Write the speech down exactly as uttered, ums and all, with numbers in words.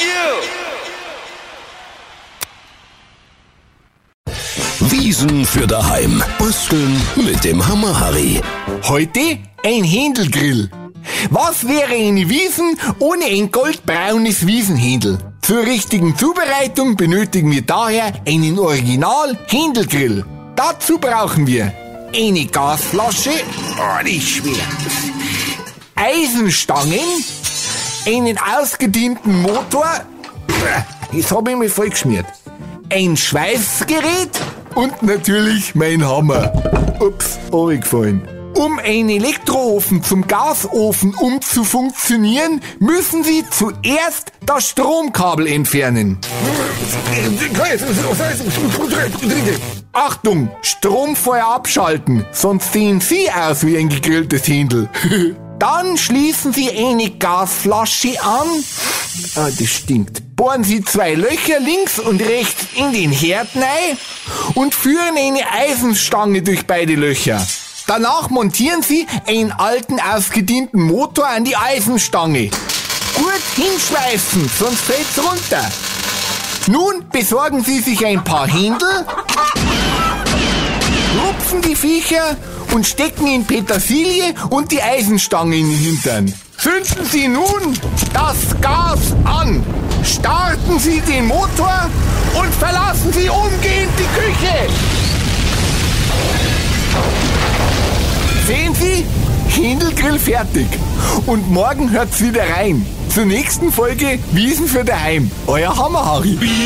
Wiesen für daheim. Basteln mit dem Hammer Harry. Heute ein Händelgrill. Was wäre eine Wiesen ohne ein goldbraunes Wiesenhändel? Zur richtigen Zubereitung benötigen wir daher einen Original-Händelgrill. Dazu brauchen wir eine Gasflasche, oh, die ist schwer, Eisenstangen, einen ausgedienten Motor, das habe ich mir voll geschmiert, ein Schweißgerät und natürlich mein Hammer. Ups, runtergefallen. Um einen Elektroofen zum Gasofen umzufunktionieren, müssen Sie zuerst das Stromkabel entfernen. Achtung, Stromfeuer abschalten, sonst sehen Sie aus wie ein gegrilltes Händel. Dann schließen Sie eine Gasflasche an. Ah, das stinkt. Bohren Sie zwei Löcher links und rechts in den Herd rein und führen eine Eisenstange durch beide Löcher. Danach montieren Sie einen alten, ausgedienten Motor an die Eisenstange. Gut hinschweißen, sonst fällt's runter. Nun besorgen Sie sich ein paar Händel, rupfen die Viecher und stecken in Petersilie und die Eisenstange in den Hintern. Zünden Sie nun das Gas an. Starten Sie den Motor und verlassen Sie umgehend die Küche. Sehen Sie? Händelgrill fertig. Und morgen hört's wieder rein. Zur nächsten Folge Wiesen für daheim. Euer Hammer Harry.